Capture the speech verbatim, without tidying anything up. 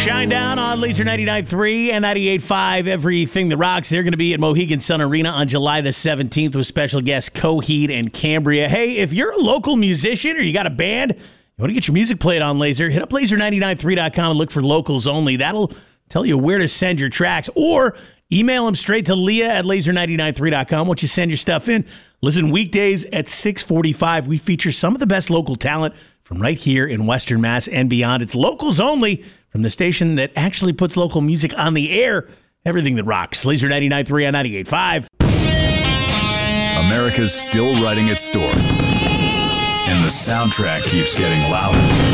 Shine Down on Laser ninety-nine point three and ninety-eight point five, Everything That Rocks. They're going to be at Mohegan Sun Arena on July the seventeenth with special guests Coheed and Cambria. Hey, if you're a local musician or you got a band, you want to get your music played on Laser, hit up laser nine nine three dot com and look for locals only. That'll tell you where to send your tracks, or email them straight to Leah at laser nine nine three dot com once you send your stuff in. Listen, weekdays at six forty-five, we feature some of the best local talent from right here in Western Mass and beyond. It's locals only from the station that actually puts local music on the air. Everything That Rocks. Laser ninety-nine point three on ninety-eight point five. America's still writing its story, and the soundtrack keeps getting louder.